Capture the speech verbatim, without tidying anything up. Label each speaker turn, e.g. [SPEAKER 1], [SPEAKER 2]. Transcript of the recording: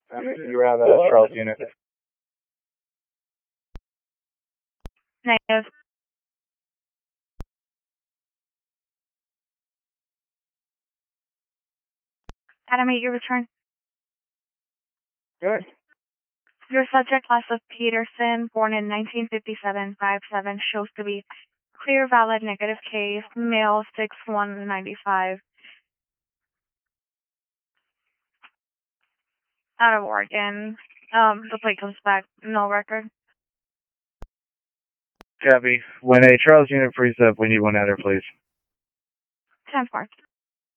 [SPEAKER 1] You have a Charles unit.
[SPEAKER 2] Negative. Adam, eight, your return.
[SPEAKER 1] Good.
[SPEAKER 2] Your subject, class of Peterson, born in nineteen fifty-seven, five seven, shows to be clear, valid, negative case, male, six one, ninety-five. Out of Oregon. Um, the plate comes back, no record.
[SPEAKER 1] Copy. When a Charles unit frees up, we need one out there, please.
[SPEAKER 2] ten four.